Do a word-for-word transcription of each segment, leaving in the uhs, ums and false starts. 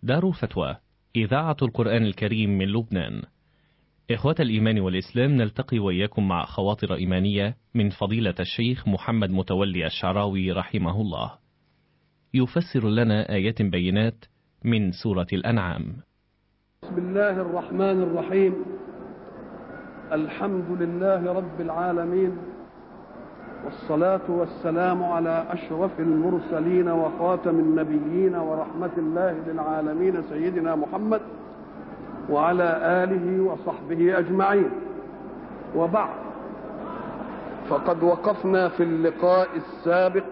دار الفتوى إذاعة القرآن الكريم من لبنان. إخوة الإيمان والإسلام، نلتقي وإياكم مع خواطر إيمانية من فضيلة الشيخ محمد متولي الشعراوي رحمه الله، يفسر لنا آيات بينات من سورة الأنعام. بسم الله الرحمن الرحيم. الحمد لله رب العالمين، والصلاة والسلام على أشرف المرسلين وخاتم النبيين ورحمة الله للعالمين سيدنا محمد وعلى آله وصحبه أجمعين، وبعد، فقد وقفنا في اللقاء السابق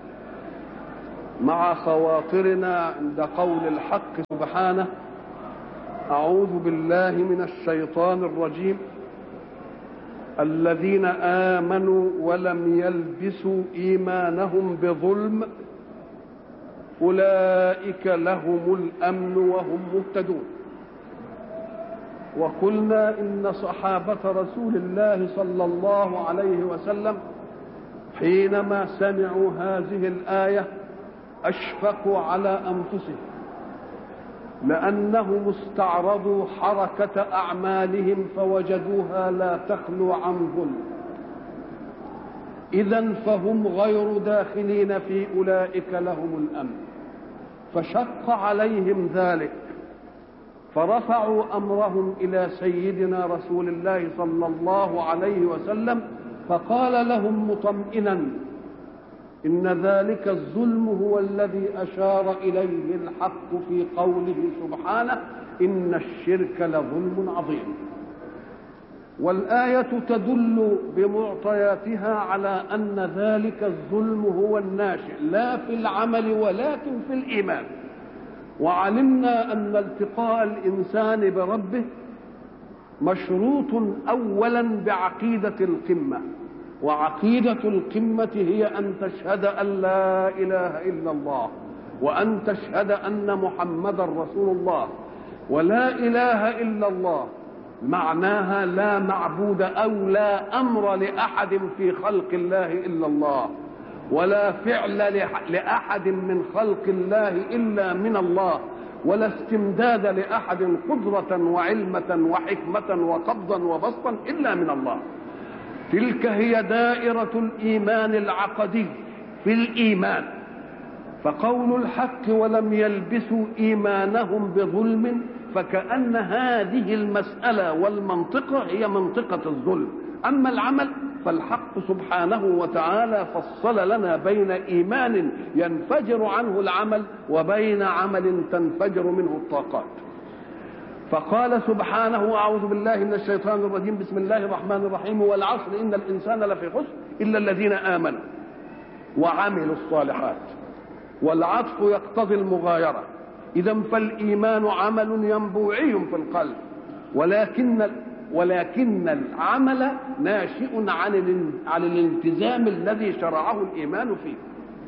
مع خواطرنا عند قول الحق سبحانه: أعوذ بالله من الشيطان الرجيم، الذين آمنوا ولم يلبسوا إيمانهم بظلم أولئك لهم الأمن وهم مهتدون. وقلنا إن صحابة رسول الله صلى الله عليه وسلم حينما سمعوا هذه الآية أشفقوا على أنفسهم، لأنهم استعرضوا حركة أعمالهم فوجدوها لا تخلو عن ظلم، إذن فهم غير داخلين في أولئك لهم الأمن، فشق عليهم ذلك، فرفعوا أمرهم إلى سيدنا رسول الله صلى الله عليه وسلم، فقال لهم مطمئنا: إن ذلك الظلم هو الذي أشار إليه الحق في قوله سبحانه: إن الشرك لظلم عظيم. والآية تدل بمعطياتها على أن ذلك الظلم هو الناشئ لا في العمل ولكن في الإيمان. وعلمنا أن التقاء الإنسان بربه مشروط أولا بعقيدة القمة، وعقيدة القمة هي أن تشهد أن لا إله إلا الله، وأن تشهد أن محمد رسول الله. ولا إله إلا الله معناها لا معبود أو لا أمر لأحد في خلق الله إلا الله، ولا فعل لأحد من خلق الله إلا من الله، ولا استمداد لأحد قدرة وعلمة وحكمة وقبضا وبسطا إلا من الله. تلك هي دائرة الإيمان العقدي في الإيمان. فقول الحق ولم يلبسوا إيمانهم بظلم، فكأن هذه المسألة والمنطقة هي منطقة الظلم. أما العمل فالحق سبحانه وتعالى فصل لنا بين إيمان ينفجر عنه العمل وبين عمل تنفجر منه الطاقات. فقال سبحانه: أعوذ بالله من الشيطان الرجيم، بسم الله الرحمن الرحيم، والعصر إن الإنسان لفي خسر إلا الذين آمنوا وعملوا الصالحات. والعطف يقتضي المغايرة، إذن فالإيمان عمل ينبوعي في القلب، ولكن ولكن العمل ناشئ عن عن الالتزام الذي شرعه الإيمان فيه.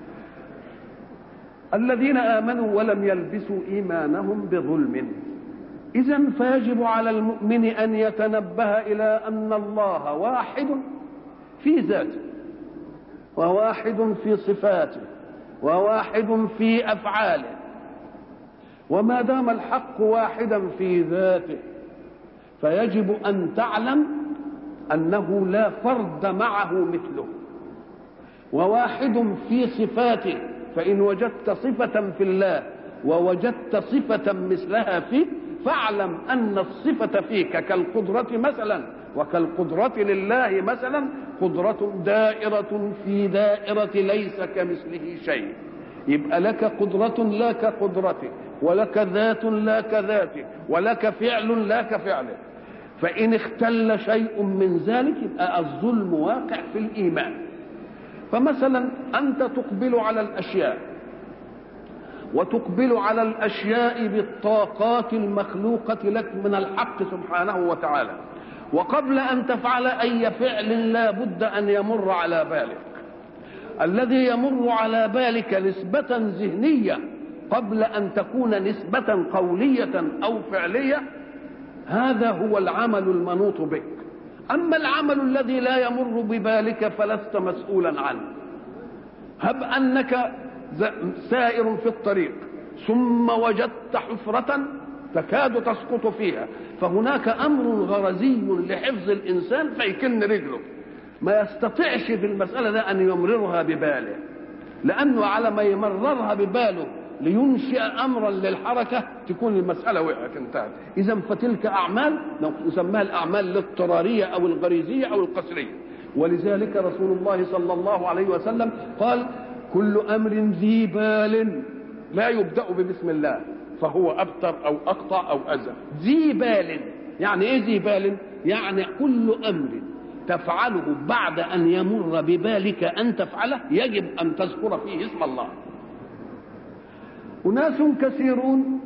الذين آمنوا ولم يلبسوا إيمانهم بظلم، إذن فيجب على المؤمن أن يتنبه إلى أن الله واحد في ذاته، وواحد في صفاته، وواحد في أفعاله. وما دام الحق واحدا في ذاته فيجب أن تعلم أنه لا فرد معه مثله. وواحد في صفاته، فإن وجدت صفة في الله ووجدت صفة مثلها فيه فاعلم أن الصفة فيك كالقدرة مثلا، وكالقدرة لله مثلا، قدرة دائرة في دائرة ليس كمثله شيء. يبقى لك قدرة لا كقدرته، ولك ذات لا كذاته، ولك فعل لا كفعله. فإن اختل شيء من ذلك يبقى الظلم واقع في الإيمان. فمثلا أنت تقبل على الأشياء، وتقبل على الأشياء بالطاقات المخلوقة لك من الحق سبحانه وتعالى، وقبل أن تفعل أي فعل لا بد أن يمر على بالك. الذي يمر على بالك نسبة ذهنية قبل أن تكون نسبة قولية أو فعلية، هذا هو العمل المنوط بك. أما العمل الذي لا يمر ببالك فلست مسؤولا عنه. هب أنك سائر في الطريق ثم وجدت حفرة تكاد تسقط فيها، فهناك أمر غرزي لحفظ الإنسان فيكن رجله، ما يستطيعش في المسألة ده أن يمررها بباله، لأنه على ما يمررها بباله لينشئ أمرا للحركة تكون المسألة وقعت انتهت. إذا فتلك أعمال نسميها الأعمال الاضطرارية أو الغريزية أو القسرية. ولذلك رسول الله صلى الله عليه وسلم قال: كل أمر ذي بال لا يبدأ ببسم الله فهو أبتر أو أقطع أو أذى. ذي بال يعني إيه ذي بال؟ يعني كل أمر تفعله بعد أن يمر ببالك أن تفعله يجب أن تذكر فيه اسم الله. أناس كثيرون